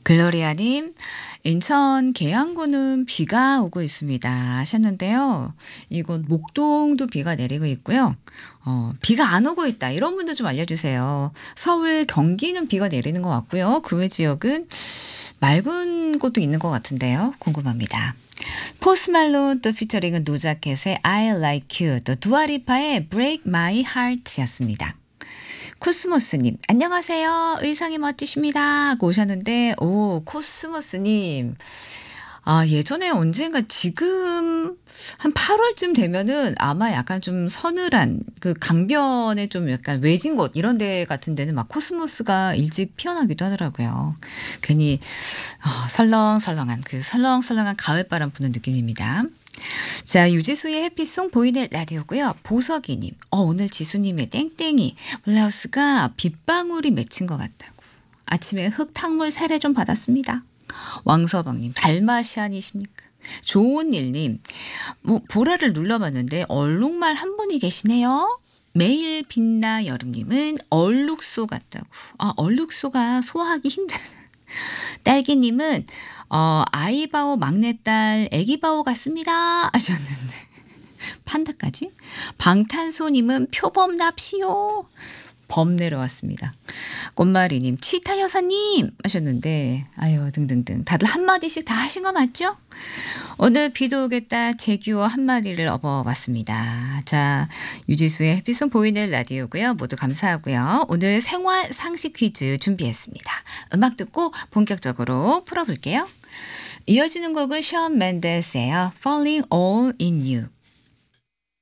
글로리아님, 인천 계양구는 비가 오고 있습니다 하셨는데요. 이곳 목동도 비가 내리고 있고요. 비가 안 오고 있다. 이런 분들 좀 알려주세요. 서울, 경기는 비가 내리는 것 같고요. 그 외 지역은 맑은 곳도 있는 것 같은데요. 궁금합니다. 포스 말론 또 피처링은 노자켓의 I Like You, 또 두아리파의 Break My Heart였습니다. 코스모스님, 안녕하세요. 의상이 멋지십니다 하고 오셨는데, 오, 코스모스님. 아, 예전에 언젠가 지금 한 8월쯤 되면은 아마 약간 좀 서늘한 그 강변에 좀 약간 외진 곳 이런 데 같은 데는 막 코스모스가 일찍 피어나기도 하더라고요. 괜히 설렁설렁한 그 설렁설렁한 가을바람 부는 느낌입니다. 자, 유지수의 해피송 보이는 라디오고요. 보석이님, 오늘 지수님의 땡땡이 블라우스가 빗방울이 맺힌 것 같다고. 아침에 흙탕물 세례 좀 받았습니다. 왕서방님, 달마시안이십니까? 좋은일님, 보라를 눌러봤는데 얼룩말 한 분이 계시네요. 매일 빛나 여름님은 얼룩소 같다고. 아, 얼룩소가 소화하기 힘든. 딸기님은 아이바오 막내딸 애기바오 같습니다 하셨는데 판다까지. 방탄소님은 표범 납시오. 범 내려왔습니다. 꽃마리님, 치타 여사님 하셨는데 아유 등등등 다들 한마디씩 다 하신 거 맞죠? 오늘 비도 오겠다 제규어 한마디를 업어봤습니다. 자, 유지수의 해피송 보이는 라디오고요. 모두 감사하고요. 오늘 생활 상식 퀴즈 준비했습니다. 음악 듣고 본격적으로 풀어볼게요. 이어지는 곡은 션 맨데스예요. Falling All in You.